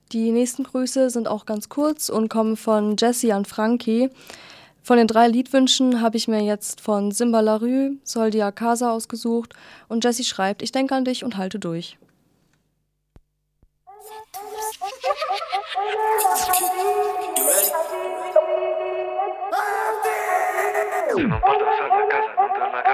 Die nächsten Grüße sind auch ganz kurz und kommen von Jessie an Frankie. Von den 3 Liedwünschen habe ich mir jetzt von Simba La Rue, Sol di Casa ausgesucht und Jessie schreibt: Ich denke an dich und halte durch. You ready?